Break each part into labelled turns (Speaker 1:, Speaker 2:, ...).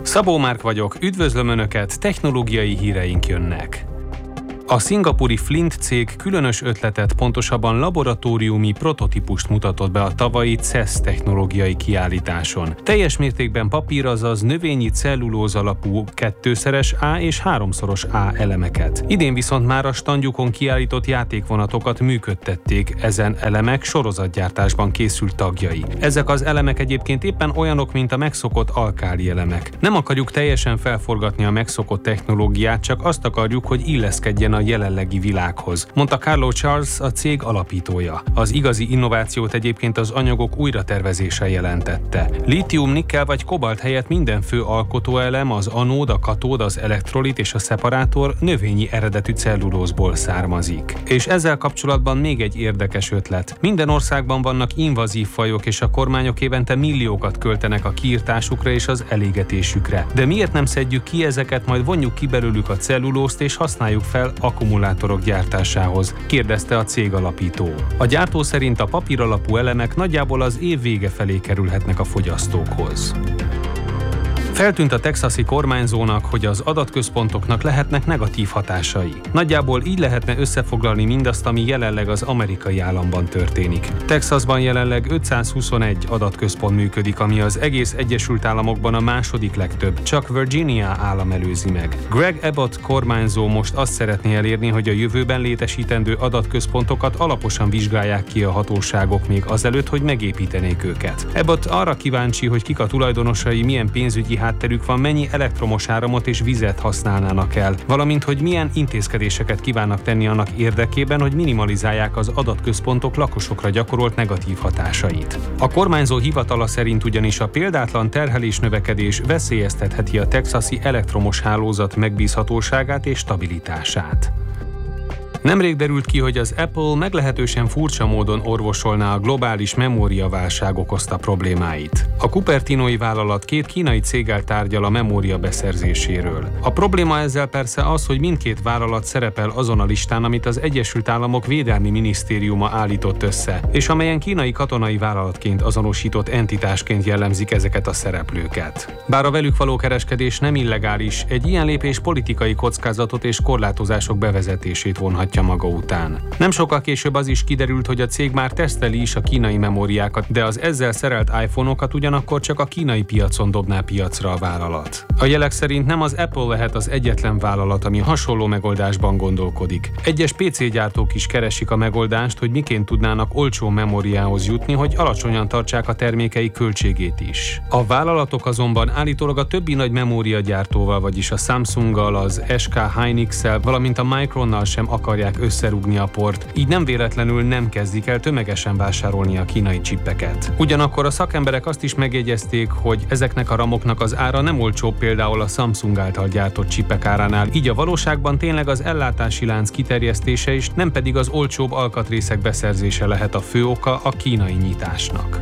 Speaker 1: Szabó Márk vagyok, üdvözlöm Önöket, technológiai híreink jönnek. A szingapúri Flint cég különös ötletet, pontosabban laboratóriumi prototípust mutatott be a tavalyi CES technológiai kiállításon. Teljes mértékben papír, azaz növényi cellulóz alapú kettőszeres A és háromszoros A elemeket. Idén viszont már a standjukon kiállított játékvonatokat működtették ezen elemek sorozatgyártásban készült tagjai. Ezek az elemek egyébként éppen olyanok, mint a megszokott alkáli elemek. Nem akarjuk teljesen felforgatni a megszokott technológiát, csak azt akarjuk, hogy illeszkedjen a jelenlegi világhoz, mondta Carlo Charles, a cég alapítója. Az igazi innovációt egyébként az anyagok újratervezése jelentette. Lítium, nikkel vagy kobalt helyett minden fő alkotóelem, az anód, a katód, az elektrolit és a szeparátor növényi eredetű cellulózból származik. És ezzel kapcsolatban még egy érdekes ötlet. Minden országban vannak invazív fajok, és a kormányok évente milliókat költenek a kiirtásukra és az elégetésükre. De miért nem szedjük ki ezeket, majd vonjuk ki belőlük a cellulózt és használjuk fel akkumulátorok gyártásához, kérdezte a cég alapító. A gyártó szerint a papír alapú elemek nagyjából az év vége felé kerülhetnek a fogyasztókhoz. Feltűnt a texasi kormányzónak, hogy az adatközpontoknak lehetnek negatív hatásai. Nagyjából így lehetne összefoglalni mindazt, ami jelenleg az amerikai államban történik. Texasban jelenleg 521 adatközpont működik, ami az egész Egyesült Államokban a második legtöbb, csak Virginia állam előzi meg. Greg Abbott kormányzó most azt szeretné elérni, hogy a jövőben létesítendő adatközpontokat alaposan vizsgálják ki a hatóságok még azelőtt, hogy megépítenék őket. Abbott arra kíváncsi, hogy kik a tulajdonosai, milyen pénzügyi hátterük van, mennyi elektromos áramot és vizet használnának el, valamint hogy milyen intézkedéseket kívánnak tenni annak érdekében, hogy minimalizálják az adatközpontok lakosokra gyakorolt negatív hatásait. A kormányzó hivatala szerint ugyanis a példátlan terhelésnövekedés veszélyeztetheti a texasi elektromos hálózat megbízhatóságát és stabilitását. Nemrég derült ki, hogy az Apple meglehetősen furcsa módon orvosolná a globális memóriaválság okozta problémáit. A Cupertinoi vállalat két kínai céggel tárgyal a memória beszerzéséről. A probléma ezzel persze az, hogy mindkét vállalat szerepel azon a listán, amit az Egyesült Államok Védelmi Minisztériuma állított össze, és amelyen kínai katonai vállalatként azonosított entitásként jellemzik ezeket a szereplőket. Bár a velük való kereskedés nem illegális, egy ilyen lépés politikai kockázatot és korlátozások bevezetését vonhatja maga után. Nem sokkal később az is kiderült, hogy a cég már teszteli is a kínai memóriákat, de az ezzel szerelt iPhone-okat ugyanakkor csak a kínai piacon dobná piacra a vállalat. A jelek szerint nem az Apple lehet az egyetlen vállalat, ami hasonló megoldásban gondolkodik. Egyes PC gyártók is keresik a megoldást, hogy miként tudnának olcsó memóriához jutni, hogy alacsonyan tartsák a termékei költségét is. A vállalatok azonban állítólag a többi nagy memóriagyártóval, vagyis a Samsunggal, az SK Hynix-szel, valamint a Micronnal sem akarják összerúgni a port, így nem véletlenül nem kezdik el tömegesen vásárolni a kínai csippeket. Ugyanakkor a szakemberek azt is megjegyezték, hogy ezeknek a ramoknak az ára nem olcsóbb például a Samsung által gyártott csippek áránál, így a valóságban tényleg az ellátási lánc kiterjesztése is, nem pedig az olcsóbb alkatrészek beszerzése lehet a fő oka a kínai nyitásnak.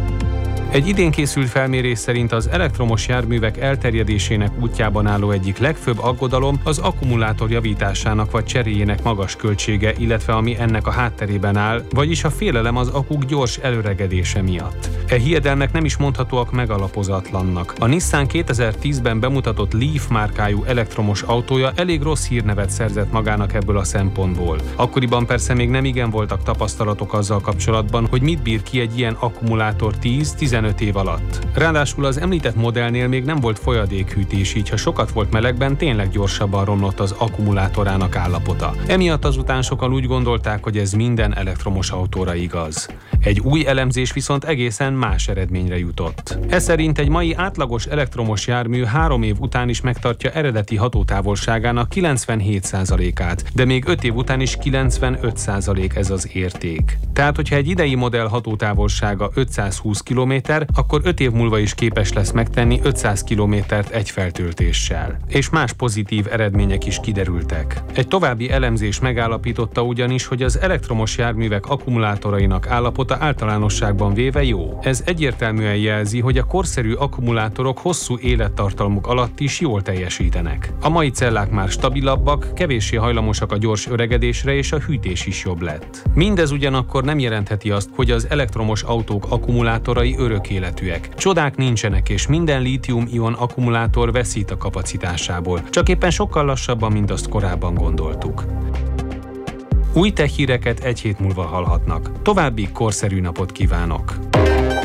Speaker 1: Egy idén készült felmérés szerint az elektromos járművek elterjedésének útjában álló egyik legfőbb aggodalom az akkumulátor javításának vagy cseréjének magas költsége, illetve ami ennek a hátterében áll, vagyis a félelem az akuk gyors előregedése miatt. E hiedelmek nem is mondhatóak megalapozatlannak. A Nissan 2010-ben bemutatott Leaf márkájú elektromos autója elég rossz hírnevet szerzett magának ebből a szempontból. Akkoriban persze még nem igen voltak tapasztalatok azzal kapcsolatban, hogy mit bír ki egy ilyen akkumulátor 10-15 év alatt. Ráadásul az említett modellnél még nem volt folyadékhűtés, így ha sokat volt melegben, tényleg gyorsabban romlott az akkumulátorának állapota. Emiatt azután sokan úgy gondolták, hogy ez minden elektromos autóra igaz. Egy új elemzés viszont egészen más eredményre jutott. Ez szerint egy mai átlagos elektromos jármű 3 év után is megtartja eredeti hatótávolságának 97%-át, de még 5 év után is 95% ez az érték. Tehát, hogyha egy idei modell hatótávolsága 520 km, akkor 5 év múlva is képes lesz megtenni 500 kilométert egy feltöltéssel. És más pozitív eredmények is kiderültek. Egy további elemzés megállapította ugyanis, hogy az elektromos járművek akkumulátorainak állapota általánosságban véve jó. Ez egyértelműen jelzi, hogy a korszerű akkumulátorok hosszú élettartalmuk alatt is jól teljesítenek. A mai cellák már stabilabbak, kevéssé hajlamosak a gyors öregedésre, és a hűtés is jobb lett. Mindez ugyanakkor nem jelentheti azt, hogy az elektromos autók akkumulátorai örök örök életűek. Csodák nincsenek, és minden lítium-ion akkumulátor veszít a kapacitásából, csak éppen sokkal lassabban, mint azt korábban gondoltuk. Új tech híreket egy hét múlva hallhatnak. További korszerű napot kívánok!